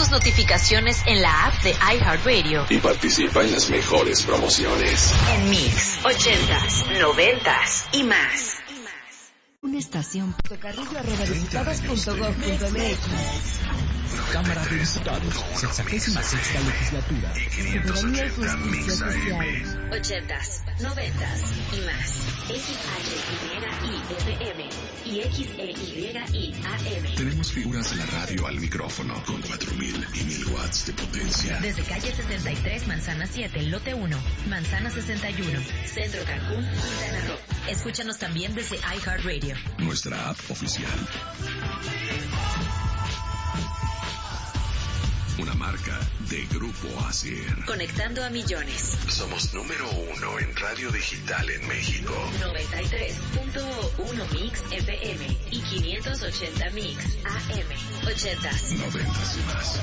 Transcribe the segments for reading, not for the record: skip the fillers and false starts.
tus notificaciones en la app de iHeartRadio y participa en las mejores promociones. En Mix, 80s, 90s y más. Una estación. Carrillo@diputados.gov.mx. Cámara de Diputados, 66ª legislatura. Soberanía y Justicia Social. 80s, 90s y más. XHYIFM y XEYIAM. Tenemos figuras de la radio al micrófono con 4,000 y 1,000 watts de potencia. Desde calle 63, manzana 7, lote 1, manzana 61, Centro Cancún, Quintana Roo. Escúchanos también desde iHeartRadio. Nuestra app oficial. Una marca de Grupo ASIR. Conectando a millones. Somos número 1 en radio digital en México. 93.1 Mix FM y 580 Mix AM. 80s. 90s y más.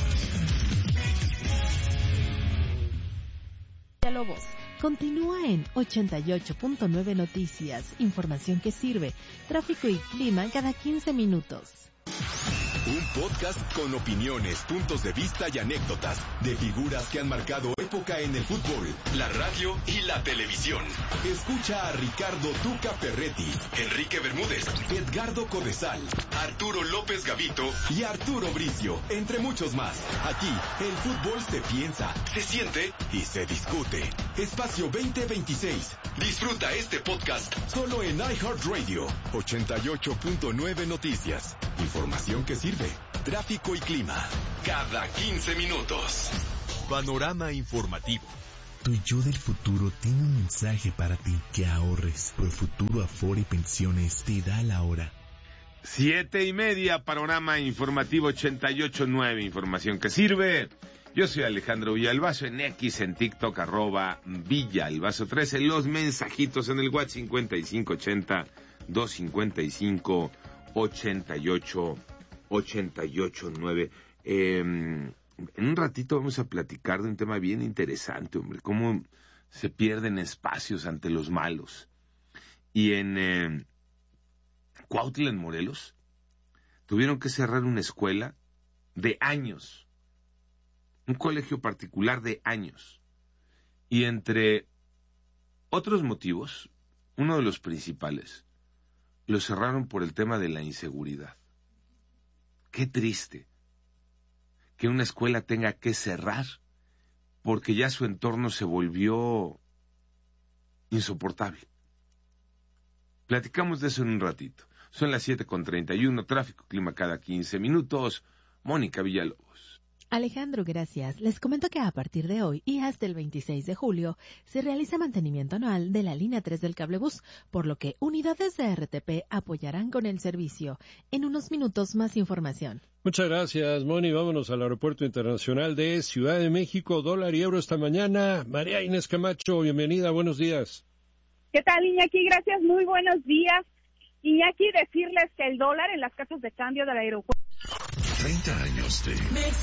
Villalobos. Continúa en 88.9 Noticias. Información que sirve. Tráfico y clima cada 15 minutos. Un podcast con opiniones, puntos de vista y anécdotas de figuras que han marcado época en el fútbol, la radio y la televisión. Escucha a Ricardo Tuca Ferretti, Enrique Bermúdez, Edgardo Codesal, Arturo López Gavito y Arturo Bricio, entre muchos más. Aquí, el fútbol se piensa, se siente y se discute. Espacio 2026. Disfruta este podcast solo en iHeartRadio. 88.9 Noticias. Información que sirve. Tráfico y clima. Cada 15 minutos. Panorama informativo. Tu yo del futuro tiene un mensaje para ti: que ahorres. Profuturo Afore Pensiones te da la hora. 7:30, panorama informativo 88.9, información que sirve. Yo soy Alejandro Villalbazo, en X, en TikTok, @Villalbazo13, los mensajitos en el WhatsApp 5580-255-8889. En un ratito vamos a platicar de un tema bien interesante, hombre, cómo se pierden espacios ante los malos. Y en Cuautla, en Morelos, tuvieron que cerrar una escuela de años, un colegio particular de años. Y entre otros motivos, uno de los principales, lo cerraron por el tema de la inseguridad. Qué triste que una escuela tenga que cerrar porque ya su entorno se volvió insoportable. Platicamos de eso en un ratito. Son las 7:31, tráfico, clima cada 15 minutos. Mónica Villalobos. Alejandro, gracias. Les comento que a partir de hoy y hasta el 26 de julio se realiza mantenimiento anual de la línea 3 del cablebús, por lo que unidades de RTP apoyarán con el servicio. En unos minutos más información. Muchas gracias, Moni. Vámonos al Aeropuerto Internacional de Ciudad de México. Dólar y euro esta mañana. María Inés Camacho, bienvenida, buenos días. ¿Qué tal, Iñaki? Gracias, muy buenos días. Iñaki, decirles que el dólar en las casas de cambio del aeropuerto. 30 años de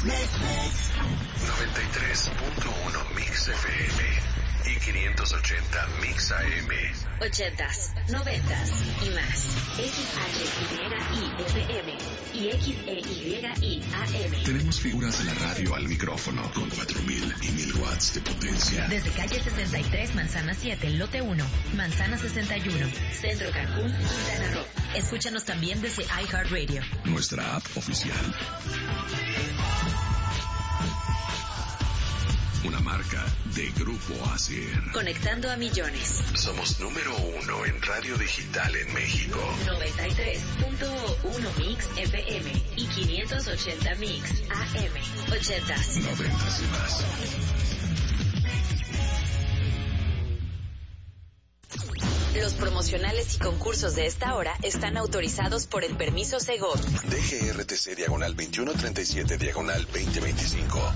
93.1 Mix FM y 580 Mix AM. 80s, 90s y más. XHYIFM y XEYIAM. Tenemos figuras de la radio al micrófono con 4,000 y 1,000 watts de potencia. Desde calle 63, manzana 7, lote 1, manzana 61, Centro Cancún, Quintana Roo. Escúchanos también desde iHeartRadio. Nuestra app oficial. Una marca de Grupo ASIR. Conectando a millones. Somos número 1 en radio digital en México. 93.1 Mix FM y 580 Mix AM. 80s. 90s y más. Los promocionales y concursos de esta hora están autorizados por el permiso Segov. DGRTC /2027/2025.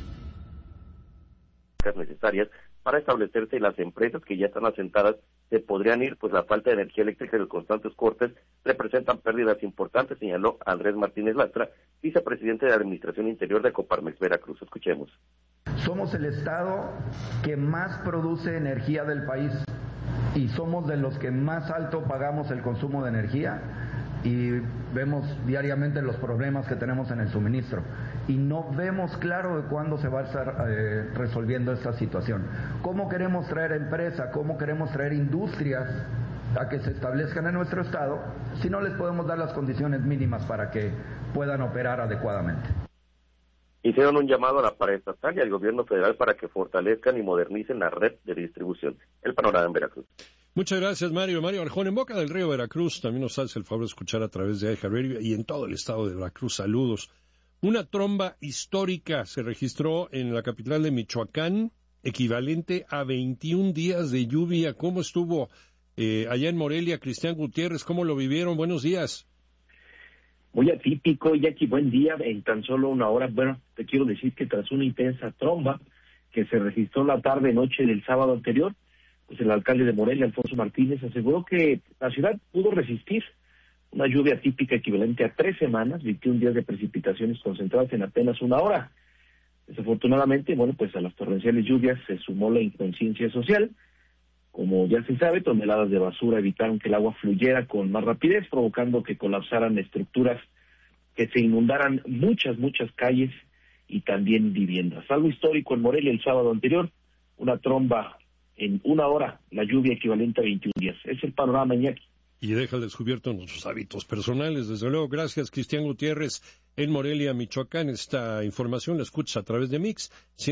Necesarias para establecerse las empresas que ya están asentadas se podrían ir, pues la falta de energía eléctrica y los constantes cortes representan pérdidas importantes, señaló Andrés Martínez Lastra, vicepresidente de Administración Interior de Coparmex Veracruz. Escuchemos. Somos el estado que más produce energía del país y somos de los que más alto pagamos el consumo de energía. y vemos diariamente los problemas que tenemos en el suministro y no vemos claro de cuándo se va a estar resolviendo esta situación. ¿Cómo queremos traer empresas, cómo queremos traer industrias a que se establezcan en nuestro estado si no les podemos dar las condiciones mínimas para que puedan operar adecuadamente? Hicieron un llamado a la paraestatal y al gobierno federal para que fortalezcan y modernicen la red de distribución. El panorama en Veracruz. Muchas gracias, Mario. Mario Arjona, en Boca del Río, Veracruz. También nos hace el favor de escuchar a través de iHeartRadio y en todo el estado de Veracruz. Saludos. Una tromba histórica se registró en la capital de Michoacán, equivalente a 21 días de lluvia. ¿Cómo estuvo allá en Morelia? Cristian Gutiérrez, ¿cómo lo vivieron? Buenos días. Muy atípico, Jackie, buen día. En tan solo una hora, bueno, te quiero decir que tras una intensa tromba que se registró la tarde-noche del sábado anterior, pues el alcalde de Morelia, Alfonso Martínez, aseguró que la ciudad pudo resistir una lluvia típica equivalente a 3 semanas, 21 días de precipitaciones concentradas en apenas una hora. Desafortunadamente, bueno, pues a las torrenciales lluvias se sumó la inconsciencia social. Como ya se sabe, toneladas de basura evitaron que el agua fluyera con más rapidez, provocando que colapsaran estructuras, que se inundaran muchas calles y también viviendas. Algo histórico en Morelia el sábado anterior, una tromba en una hora, la lluvia equivalente a 21 días. Es el panorama, Iñaki. Y deja al descubierto nuestros hábitos personales. Desde luego, gracias, Cristian Gutiérrez, en Morelia, Michoacán. Esta información la escuchas a través de Mix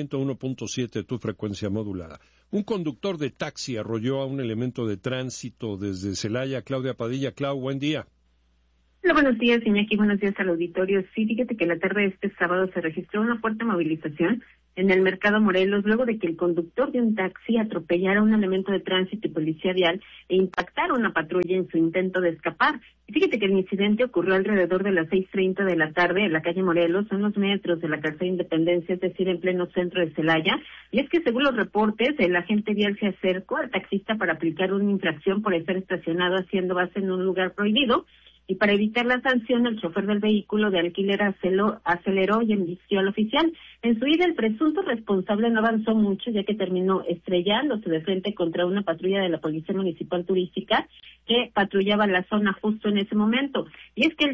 101.7, tu frecuencia modulada. Un conductor de taxi arrolló a un elemento de tránsito desde Celaya. Claudia Padilla. Clau, buen día. Hola, buenos días, Iñaki. Buenos días al auditorio. Sí, fíjate que la tarde de este sábado se registró una fuerte movilización en el Mercado Morelos, luego de que el conductor de un taxi atropellara a un elemento de tránsito y policía vial e impactara una patrulla en su intento de escapar. Y fíjate que el incidente ocurrió alrededor de las 6:30 de la tarde en la calle Morelos, a unos metros de la Calzada Independencia, es decir, en pleno centro de Celaya. Y es que, según los reportes, el agente vial se acercó al taxista para aplicar una infracción por estar estacionado haciendo base en un lugar prohibido. Y para evitar la sanción, el chofer del vehículo de alquiler aceleró y embistió al oficial. En su ida, el presunto responsable no avanzó mucho, ya que terminó estrellándose de frente contra una patrulla de la Policía Municipal Turística que patrullaba la zona justo en ese momento. Y es que el